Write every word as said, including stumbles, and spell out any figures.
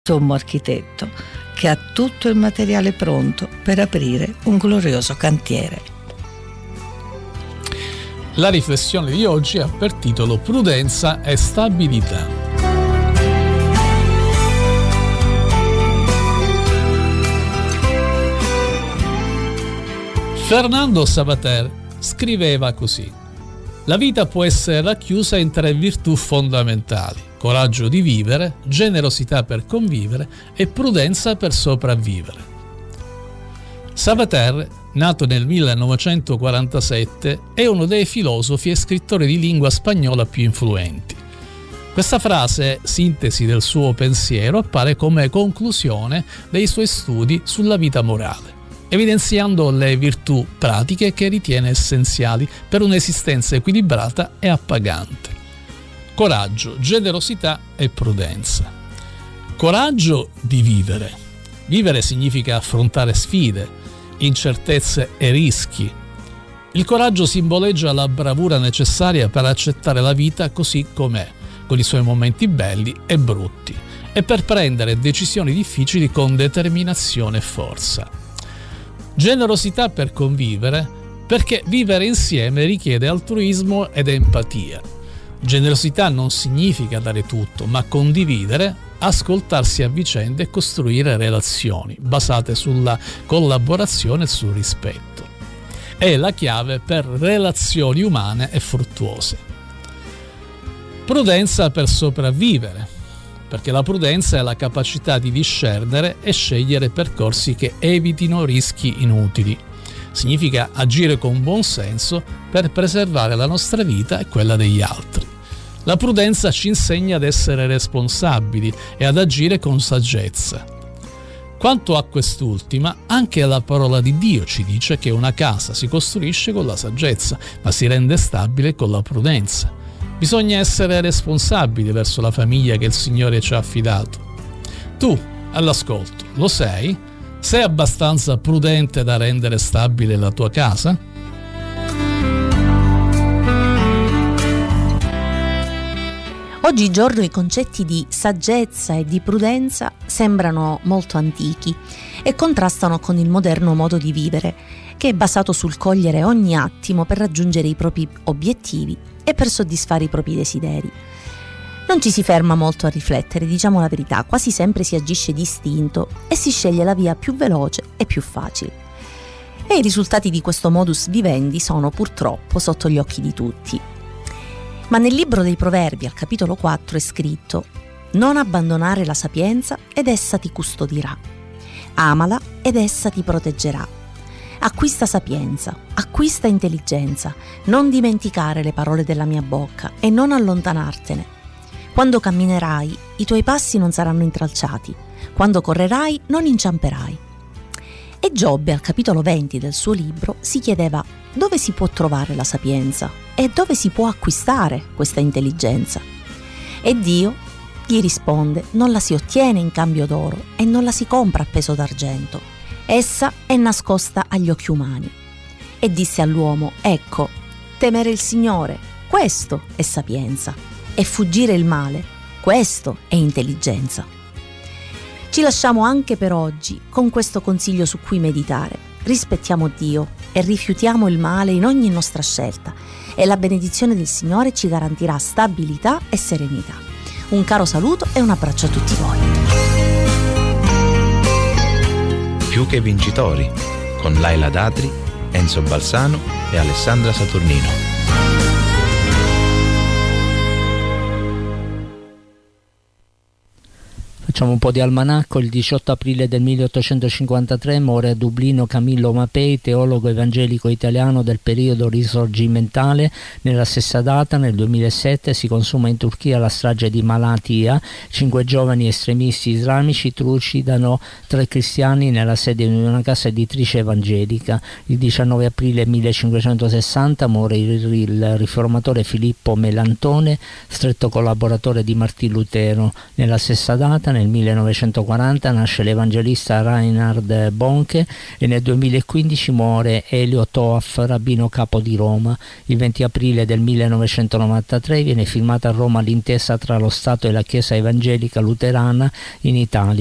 sommo architetto che ha tutto il materiale pronto per aprire un glorioso cantiere. La riflessione di oggi ha per titolo Prudenza e stabilità. Fernando Savater scriveva così: la vita può essere racchiusa in tre virtù fondamentali: coraggio di vivere, generosità per convivere e prudenza per sopravvivere. Savater, nato nel millenovecentoquarantasette, è uno dei filosofi e scrittori di lingua spagnola più influenti. Questa frase, sintesi del suo pensiero, appare come conclusione dei suoi studi sulla vita morale, evidenziando le virtù pratiche che ritiene essenziali per un'esistenza equilibrata e appagante. Coraggio, generosità e prudenza. Coraggio di vivere. Vivere significa affrontare sfide, incertezze e rischi. Il coraggio simboleggia la bravura necessaria per accettare la vita così com'è, con i suoi momenti belli e brutti, e per prendere decisioni difficili con determinazione e forza. Generosità per convivere, perché vivere insieme richiede altruismo ed empatia. Generosità non significa dare tutto, ma condividere, ascoltarsi a vicenda e costruire relazioni basate sulla collaborazione e sul rispetto. È la chiave per relazioni umane e fruttuose. Prudenza per sopravvivere, perché la prudenza è la capacità di discernere e scegliere percorsi che evitino rischi inutili. Significa agire con buon senso per preservare la nostra vita e quella degli altri. La prudenza ci insegna ad essere responsabili e ad agire con saggezza. Quanto a quest'ultima, anche la parola di Dio ci dice che una casa si costruisce con la saggezza, ma si rende stabile con la prudenza. Bisogna essere responsabili verso la famiglia che il Signore ci ha affidato. Tu, all'ascolto, lo sei? Sei abbastanza prudente da rendere stabile la tua casa? Oggigiorno i concetti di saggezza e di prudenza sembrano molto antichi e contrastano con il moderno modo di vivere, che è basato sul cogliere ogni attimo per raggiungere i propri obiettivi e per soddisfare i propri desideri. Non ci si ferma molto a riflettere, diciamo la verità, quasi sempre si agisce d'istinto e si sceglie la via più veloce e più facile. E i risultati di questo modus vivendi sono purtroppo sotto gli occhi di tutti. Ma nel libro dei Proverbi, al capitolo quattro, è scritto: non abbandonare la sapienza ed essa ti custodirà. Amala ed essa ti proteggerà. Acquista sapienza, acquista intelligenza, non dimenticare le parole della mia bocca e non allontanartene. Quando camminerai, i tuoi passi non saranno intralciati. Quando correrai, non inciamperai. E Giobbe, al capitolo venti del suo libro, si chiedeva: dove si può trovare la sapienza? E dove si può acquistare questa intelligenza? E Dio gli risponde: non la si ottiene in cambio d'oro e non la si compra a peso d'argento. Essa è nascosta agli occhi umani. E disse all'uomo: ecco, temere il Signore, questo è sapienza, e fuggire il male, questo è intelligenza. Ci lasciamo anche per oggi con questo consiglio su cui meditare. Rispettiamo Dio e rifiutiamo il male in ogni nostra scelta, e la benedizione del Signore ci garantirà stabilità e serenità. Un caro saluto e un abbraccio a tutti voi. Più che vincitori, con Laila Datri, Enzo Balsano e Alessandra Saturnino. Facciamo un po' di almanacco. Il diciotto aprile del milleottocentocinquantatré muore a Dublino Camillo Mapei, teologo evangelico italiano del periodo risorgimentale. Nella stessa data, nel duemilasette, si consuma in Turchia la strage di Malatya. Cinque giovani estremisti islamici trucidano tre cristiani nella sede di una casa editrice evangelica. Il diciannove aprile millecinquecentosessanta muore il, il riformatore Filippo Melantone, stretto collaboratore di Martin Lutero. Nella stessa data, nel nel millenovecentoquaranta nasce l'evangelista Reinhard Bonke e nel duemilaquindici muore Elio Toaf, rabbino capo di Roma. Il venti aprile del millenovecentonovantatré viene firmata a Roma l'intesa tra lo Stato e la Chiesa evangelica luterana in Italia.